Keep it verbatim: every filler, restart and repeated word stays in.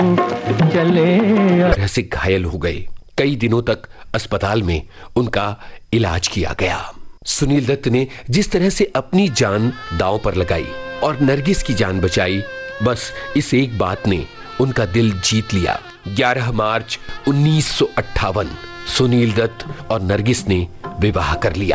चले तरह से घायल हो गए। कई दिनों तक अस्पताल में उनका इलाज किया गया। सुनील दत्त ने जिस तरह से अपनी जान दांव पर लगाई और नरगिस की जान बचाई, बस इस एक बात ने उनका दिल जीत लिया। ग्यारह मार्च उन्नीस सौ अट्ठावन सुनील दत्त और नरगिस ने विवाह कर लिया।